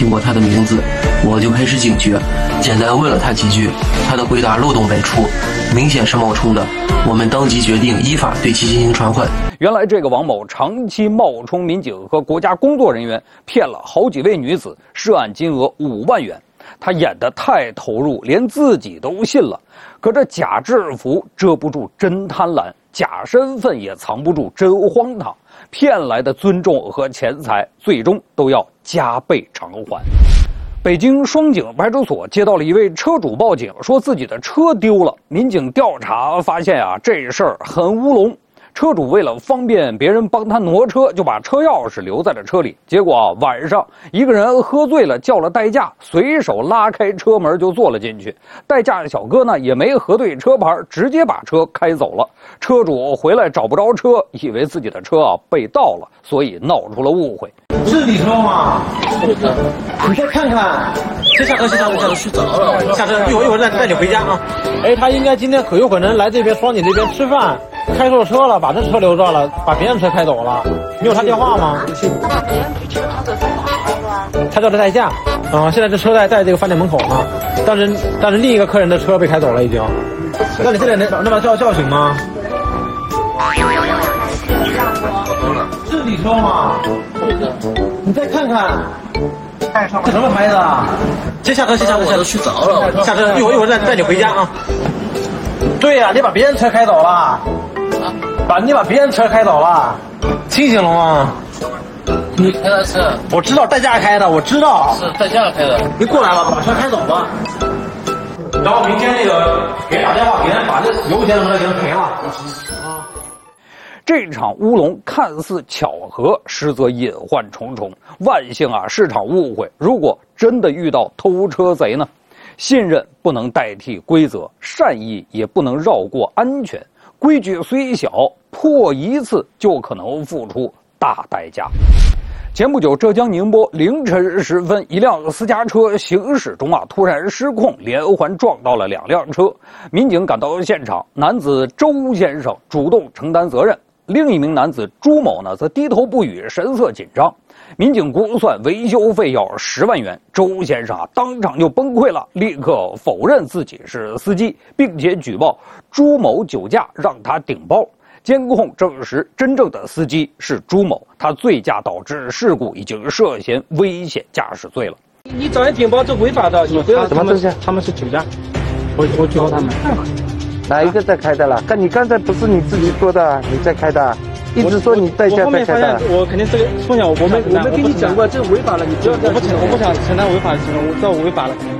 听过他的名字，我就开始警觉，简单问了他几句，他的回答漏洞百出，明显是冒充的。我们当即决定依法对其进行传唤。 原来这个王某长期冒充民警和国家工作人员，骗了好几位女子，涉案金额5万元。他演得太投入，连自己都信了。可这假制服遮不住真贪婪，假身份也藏不住真荒唐。骗来的尊重和钱财，最终都要加倍偿还。北京双井派出所接到了一位车主报警，说自己的车丢了。民警调查发现这事儿很乌龙。车主为了方便别人帮他挪车，就把车钥匙留在了车里。结果晚上一个人喝醉了，叫了代驾，随手拉开车门就坐了进去。代驾的小哥呢也没核对车牌，直接把车开走了。车主回来找不着车，以为自己的车被盗了，所以闹出了误会。 是你车吗？你再看看。先下车，睡着了。下车，一会儿带你回家啊。哎，他应该今天可有可能来这边双井这边吃饭，开错车了，把这车留着了，把别人车开走了。你有他电话吗？ 那别人去车他的电话他叫的代驾。现在这车在这个饭店门口呢。但是另一个客人的车被开走了已经。那你现在能把他叫醒吗？是你车吗？你再看看。这什么牌子啊？先下车，睡着了。下车，一会儿带你回家啊。对呀，你把别人车开走了。你把别人车开走了，清醒了吗？ 你开的车？ 我知道代驾开的，我知道。 是代驾开的。 你过来了，把车开走吧。然后明天那个给人打电话，给人把这油钱什么的给人赔了。 这场乌龙看似巧合，实则隐患重重。万幸是场误会。如果真的遇到偷车贼呢？信任不能代替规则，善意也不能绕过安全。规矩虽小，破一次就可能付出大代价。前不久，浙江宁波凌晨时分，一辆私家车行驶中突然失控，连环撞到了2辆车。民警赶到现场，男子周先生主动承担责任。另一名男子朱某呢，则低头不语，神色紧张。民警估算维修费要10万元，周先生当场就崩溃了，立刻否认自己是司机，并且举报朱某酒驾让他顶包。监控证实，真正的司机是朱某，他醉驾导致事故，已经涉嫌危险驾驶罪了。 你找人顶包这违法的，你不要什么东西？他们是酒驾，我举报他们。 哪一个在开的了？你刚才不是你自己说的，你在开的，一直说你代驾在开的。 我肯定这个风险，我们跟你讲过，这违法了，你不要再。我不想承担违法的行为，我知道我违法了。